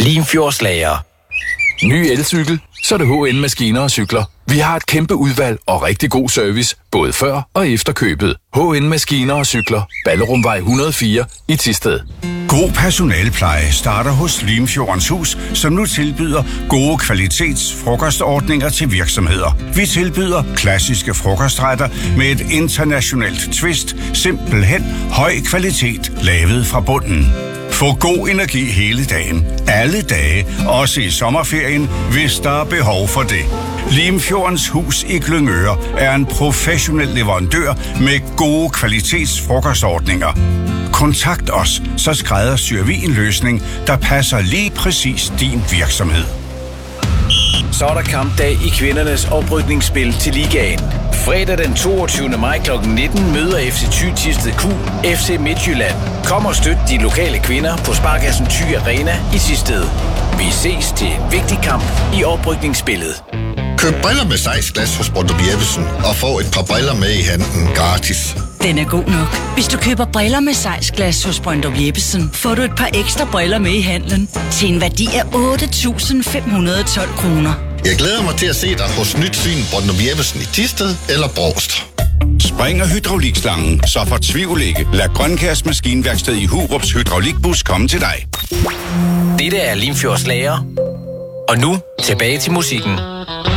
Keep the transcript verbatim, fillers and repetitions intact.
Limfjordslager. Ny elcykel, så er det H N Maskiner og Cykler. Vi har et kæmpe udvalg og rigtig god service, både før og efter købet. H N Maskiner og Cykler. Ballerumvej et hundrede og fire i Thisted. God personalpleje starter hos Limfjordens Hus, som nu tilbyder gode kvalitetsfrokostordninger til virksomheder. Vi tilbyder klassiske frokostretter med et internationalt twist, simpelthen høj kvalitet, lavet fra bunden. Få god energi hele dagen, alle dage, også i sommerferien, hvis der er behov for det. Limfjordens Hus i Glyngøre er en professionel leverandør med gode kvalitetsfrokostordninger. Kontakt os, så skræddersyr vi en løsning, der passer lige præcis din virksomhed. Så er der kampdag i kvindernes oprykningsspil til ligaen. Fredag den toogtyvende maj klokken nitten møder F C Thy Thisted Q F C Midtjylland. Kom og støt de lokale kvinder på Sparkassen Thy Arena i Thisted. Vi ses til en vigtig kamp i oprykningsspillet. Køb briller med sejsglas hos Brøndum Jeppesen og få et par briller med i handen gratis. Den er god nok. Hvis du køber briller med sejsglas hos Brøndum Jeppesen, får du et par ekstra briller med i handlen til en værdi af otte tusind fem hundrede og tolv kroner. Jeg glæder mig til at se dig hos Nyt Syn Brøndum Jeppesen i Thisted eller Brovst. Springer hydraulikslangen, så fortvivl ikke. Lad Grønkærs Maskinværksted i Hurups hydraulikbus komme til dig. Dette er Limfjordslager. Og nu tilbage til musikken.